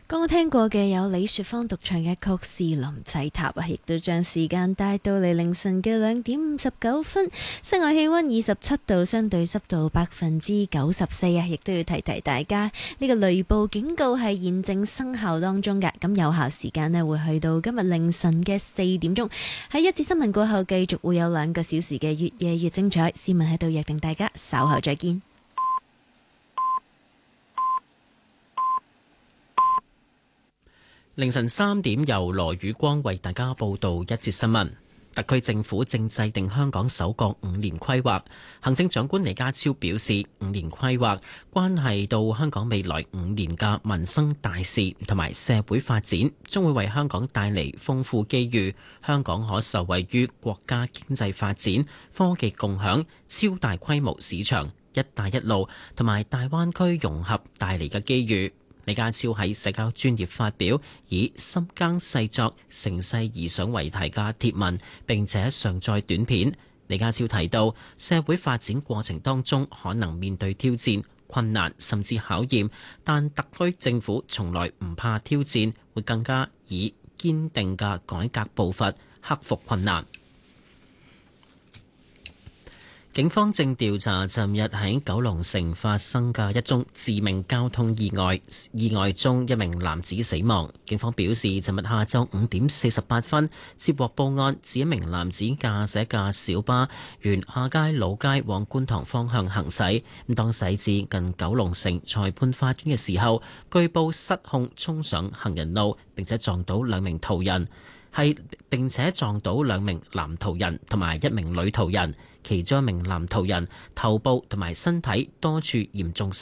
剛剛聽過嘅有李雪芳獨唱嘅曲《士林砌塔》啊，亦都將時間帶到嚟凌晨嘅2:59，室外氣溫27度，相對濕度94%啊，亦都要提提大家呢個雷暴警告係現正生效當中嘅，咁有效時間呢會去到今日凌晨嘅4點鐘。喺一節新聞過後，繼續會有2個小時嘅越夜越精彩。市民喺度約定大家稍後再見。 凌晨3點，由羅宇光為大家報道一節新聞。特區政府正制定香港首個5年規劃。行政長官李家超表示，5年規劃關係到香港未來5年嘅民生大事同埋社會發展，將會為香港帶嚟豐富機遇。香港可受惠於國家經濟發展、科技共享、超大規模市場、一帶一路同埋大灣區融合帶嚟嘅機遇。李家超喺社交專頁發表以深耕細作、乘勢而上為題嘅貼文，並且上載短片。李家超提到，社會發展過程當中可能面對挑戰、困難甚至考驗，但特區政府從來唔怕挑戰，會更加以堅定嘅改革步伐克服困難。警方正調查尋日喺九龍城發生嘅一宗致命交通意外，意外中一名男子死亡。警方表示，尋日下晝5:48接獲報案，指一名男子駕駛架小巴沿亞皆老街往觀塘方向行駛，當駛至近九龍城裁判法院嘅時候，據報失控衝上行人路，並且撞到2名途人，並且撞到2名男途人同埋1名女途人。其中一名男途人頭部同埋身體多處嚴重